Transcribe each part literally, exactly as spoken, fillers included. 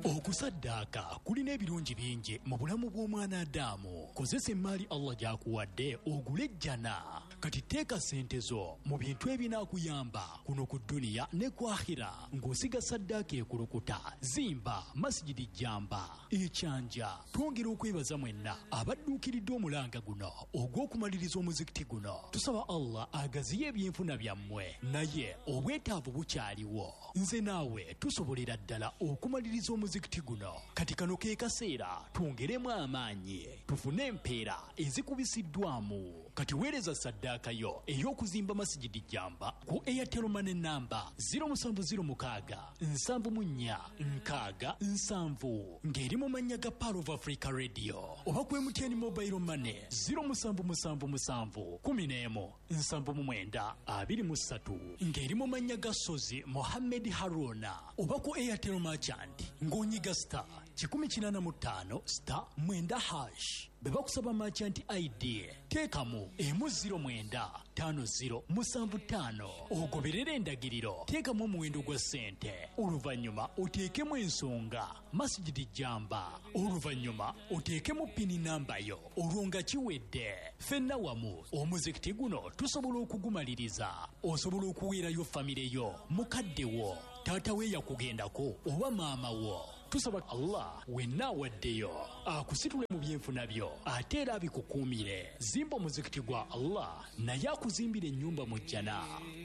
Okusaddaaka kulina ebirungi bingi mu bulamu bw'omwana Adamu. Kozesa emmaali Allah gy'akuwadde ogule ejjana. Kati teeka ssente zo mu bintu ebinaakuyamba kuno ku dduniya ne ku akhira ng'osiga saddaaka ekulukuta. Zimba masjidi jjamba ekyanja. Twongera okwebaza mwenna abadduukiridde omulanga guno ogw'okumaliriza omuzikiti guno. Tusaba Allah agaziye ebyenfuna byammwe, naye obwetaavu bukyaliwo. Nze naawe tusobolera ddala okumaliriza omuzikiti guno. Kati kano ke kaseera twongeremu amaanyi tufune empeera ezikubisiddwamu. Kati weereza saddaaka yo ey'okuzimba masjidi jjamba ku Airtel Money namba zero seven zero six seven mu nnya nkaaga nsanvu ng'eri mu mannya ga Power of Africa Radio, oba ku M T N Mobile Money zero seven seven seven one zero one nsanvu mu mwenda abiri mu ssatu ng'eri mu mannya ga Sozi Mohammed Haruna, oba ku Airtel Merchant ng'onyiga star kikumi kinaana mu ttaano star mwenda hash. Bwe bakusaba merchant I D teekamu emu ziro mwenda ttaano ziro musanvu ttaano, ogoberera endagiriro, teekamu omuwendo gwa ssente, oluvannyuma oteekemu ensonga masjidi jjamba, oluvannyuma oteekemu pini namba yo, olwo nga kiwedde. Ffenna wamu omuzikiti guno tusobola okugumaliriza. Osobola okuweerayo famire yo, mukadde wo, taata we yakugendako oba maama wo. Tusaba Allah wenna awaddeyo akusitule mu byenfuna byo ate era abikukuumire. Zimba omuzikiti gwa Allah naye akuzimbira ennyumba mu jjana.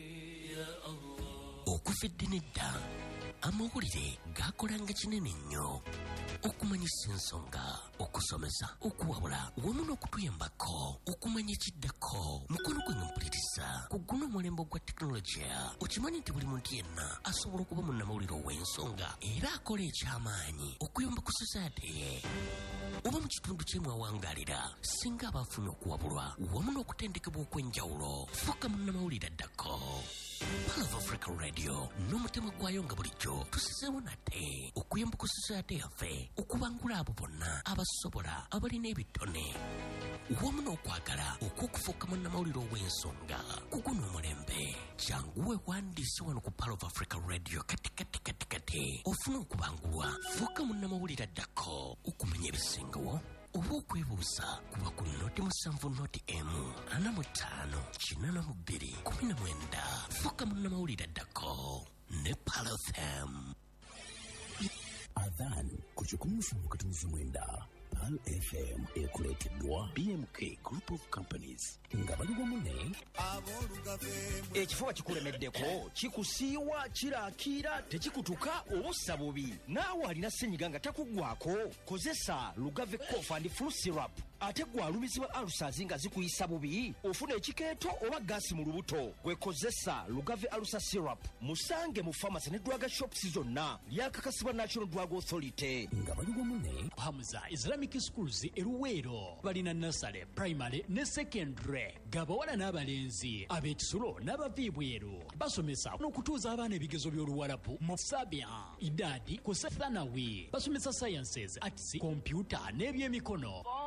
Okufidde nedda amawulire gakolanga kinene nnyo okumanyisa ensonga, okusomesa, okuwabula wamu n'okutuyambako okumanya ekiddako. Mukono gwe mpuliriza ku guno omulembe gwa tekinologiya. Okimanyi nti buli muntu yenna asobola okuba munnamawulire ow'ensonga era akola ekyamaanyi okuyamba ku society ye. Oba mu kitundu ky'emwe awangaalira singa abafunye okuwabulwa wamu n'okutendekebwa okw'enjawulo, fuuka munnamawulire addako. Power of Africa Radio n'omutima gwayo nga bulijjo tusizeewo nate okuyamba ku society yaffe, okubangula abo bonna abasobola abalina ebitone wamu n'okwagala okw'okufuuka munnamawulire ow'ensonga ku guno omulembe. Janguwe wandiise wano ku Power of Africa Radio kati kati kati kati ofuna okubangulwa. Fuuka munnamawulire addako okumanya ebisingawo oba okwebuuza kuba ku noti musanvu noti emu ana mu ttaano kinaana mu bbiri kumi na mwenda. Fuuka munnamawulire addako ne Power F M. Adhan ku kikumi musanvu katumiza mwenda. Pal F M ekuleeteddwa B M K Group of Companies nga bali wamu ne ekifuba kikulemeddeko, kikusiiwa, kiraakira, tekikutuka obussa bubi, naawe alina ssenyiga nga takuggwako, kozesa Lugave Cough and Flu Syrup. Ate gwe alumizibwa alusazi nga zikuyisa bubi, ofuna ekikeeto oba gaasi mu lubuto, gwe kozesa Lugave Alusa Syrup. Musange mu pharmacy ne drug shops zonna, lyakakasibwa National Drug Authority. nga bali wamu ne Hamza Islamic Schools eruweero balina nasale primary ne secondary gabawala n'abalenzi ab'ekisulo n'abaviibweru. Basomesa n'okutuuza abaana ebigezo by'oluwalabu mu sabya idadi ku thanawi. Basomesa sciences, arts, computer n'ebyemikono.